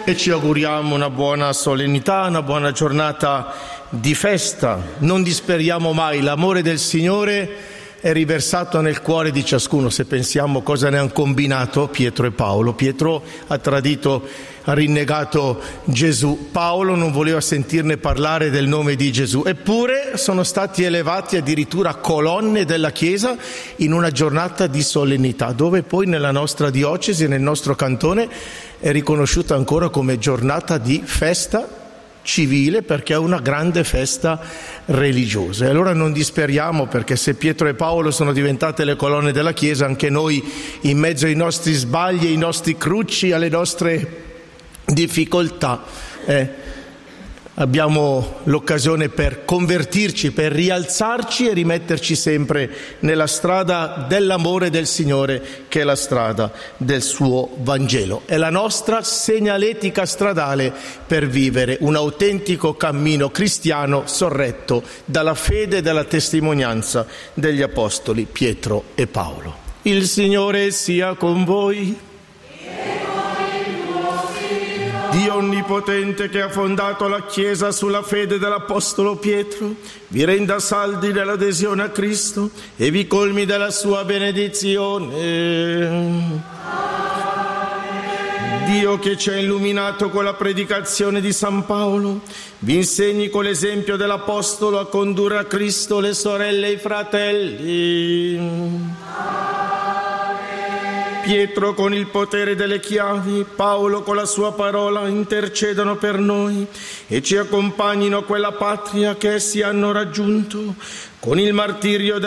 e ci auguriamo una buona solennità, una buona giornata di festa. Non disperiamo mai, l'amore del Signore è riversato nel cuore di ciascuno. Se pensiamo cosa ne hanno combinato Pietro e Paolo. Pietro ha tradito, ha rinnegato Gesù. Paolo non voleva sentirne parlare del nome di Gesù. Eppure sono stati elevati addirittura colonne della Chiesa in una giornata di solennità, dove poi nella nostra diocesi, nel nostro cantone, è riconosciuta ancora come giornata di festa civile, perché è una grande festa religiosa. E allora non disperiamo, perché se Pietro e Paolo sono diventate le colonne della Chiesa, anche noi, in mezzo ai nostri sbagli, ai nostri crucci, alle nostre difficoltà, abbiamo l'occasione per convertirci, per rialzarci e rimetterci sempre nella strada dell'amore del Signore, che è la strada del suo Vangelo. È la nostra segnaletica stradale per vivere un autentico cammino cristiano sorretto dalla fede e dalla testimonianza degli apostoli Pietro e Paolo. Il Signore sia con voi. Dio Onnipotente, che ha fondato la Chiesa sulla fede dell'Apostolo Pietro, vi renda saldi nell'adesione a Cristo e vi colmi della sua benedizione. Amen. Dio, che ci ha illuminato con la predicazione di San Paolo, vi insegni con l'esempio dell'Apostolo a condurre a Cristo le sorelle e i fratelli. Pietro con il potere delle chiavi, Paolo con la sua parola intercedano per noi e ci accompagnino a quella patria che essi hanno raggiunto con il martirio